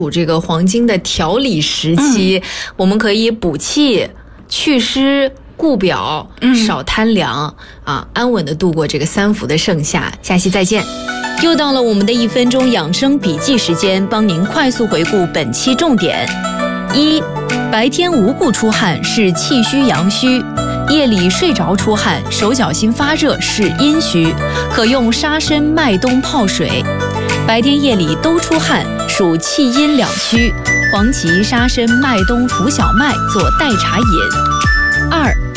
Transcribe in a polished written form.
这个黄金的调理时期，我们可以补气、祛湿、固表，少贪凉啊，安稳的度过这个3伏的盛夏。下期再见。 又到了我们的1分钟养生笔记时间，帮您快速回顾本期重点。1. 白天无故出汗是气虚阳虚，夜里睡着出汗，手脚心发热是阴虚，可用沙参麦冬泡水。白天夜里都出汗属气阴两虚，黄芪、沙参、麦冬、浮小麦做代茶饮。2.